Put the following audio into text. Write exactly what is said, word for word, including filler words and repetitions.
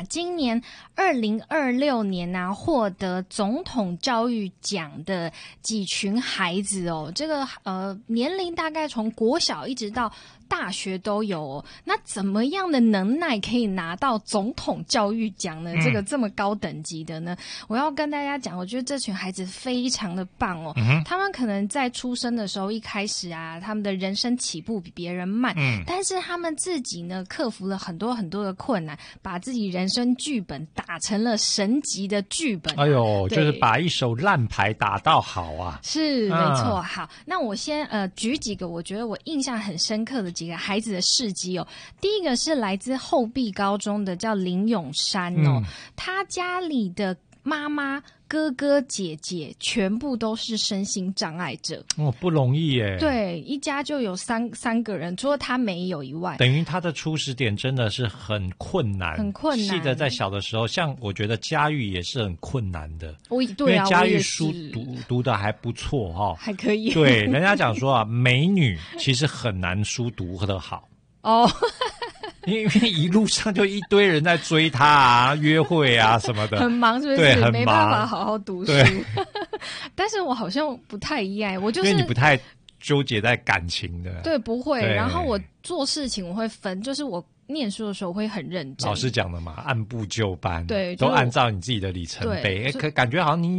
今年二零二六年呢、啊，获得总统教育奖的几群孩子哦，这个呃年龄大概从国小一直到大学都有哦。那怎么样的能耐可以拿到总统教育奖呢？嗯、这个这么高等级的呢？我要跟大家讲，我觉得这群孩子非常的棒哦。嗯、他们可能在出生的时候一开始啊，他们的人生起步比别人慢，嗯、但是他们自己呢克服了很多很多的困难，把自己人生剧本打成了神级的剧本、啊。 哎呦，就是把一手烂牌打到好啊！ 是，没错。啊、好，那我先呃举几个我觉得我印象很深刻的几个孩子的事迹哦。第一个是来自后壁高中的叫林永山哦，嗯、他家里的妈妈、哥哥、姐姐全部都是身心障碍者哦，不容易耶。 对，一家就有三三个人，除了他没有以外， 等于他的初始点真的是很困难， 很困难。 记得在小的时候，像我觉得佳玉也是很困难的。 我对啊， 因为佳玉书读读的还不错哈、哦， 还可以。 对，人家讲说啊，美女其实很难书读得好哦。 因为一路上就一堆人在追她啊，约会啊什么的， 很忙是不是？ 对，很忙， 没办法好好读书。但是我好像不太一样，我就是因为你不太纠结在感情的， 对，不会。然后我做事情我会分，就是我念书的时候会很认真。 老师讲的嘛，按部就班， 对， 都按照你自己的里程碑，可感觉好像你